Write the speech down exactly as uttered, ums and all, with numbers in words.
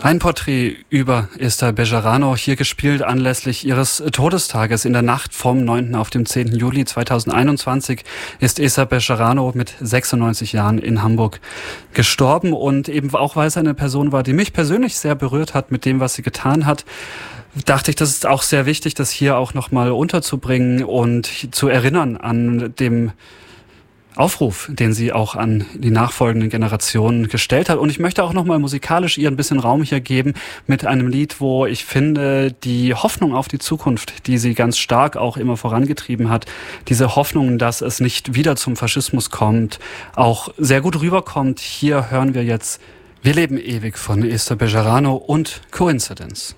Ein Porträt über Esther Bejarano, hier gespielt anlässlich ihres Todestages. In der Nacht vom neunten auf den zehnten Juli zweitausendeinundzwanzig ist Esther Bejarano mit sechsundneunzig Jahren in Hamburg gestorben. Und eben auch, weil es eine Person war, die mich persönlich sehr berührt hat mit dem, was sie getan hat, dachte ich, das ist auch sehr wichtig, das hier auch nochmal unterzubringen und zu erinnern an dem Aufruf, den sie auch an die nachfolgenden Generationen gestellt hat. Und ich möchte auch nochmal musikalisch ihr ein bisschen Raum hier geben mit einem Lied, wo ich finde, die Hoffnung auf die Zukunft, die sie ganz stark auch immer vorangetrieben hat, diese Hoffnung, dass es nicht wieder zum Faschismus kommt, auch sehr gut rüberkommt. Hier hören wir jetzt Wir leben ewig von Esther Bejarano und Coincidence.